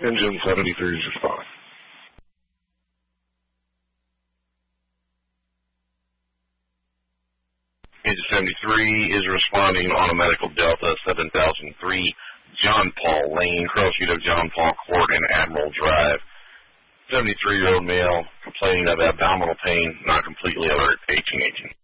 Engine 73 is responding. Engine 73 is responding on a medical Delta 7003, John Paul Lane, cross-street of John Paul Court and Admiral Drive. 73-year-old male complaining of abdominal pain, not completely alert, 1818.